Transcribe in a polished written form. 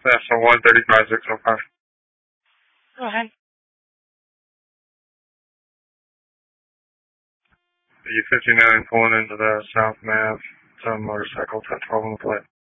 National 135605. Go ahead. U-59 pulling into the South Mav. It's a motorcycle, 1012 on the plate.